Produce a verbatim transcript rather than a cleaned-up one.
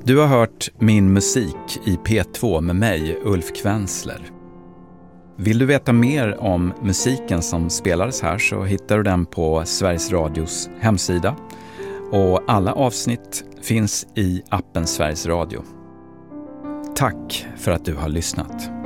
Du har hört Min musik i P två med mig, Ulf Kvensler. Vill du veta mer om musiken som spelades här så hittar du den på Sveriges Radios hemsida. Och alla avsnitt finns i appen Sveriges Radio. Tack för att du har lyssnat.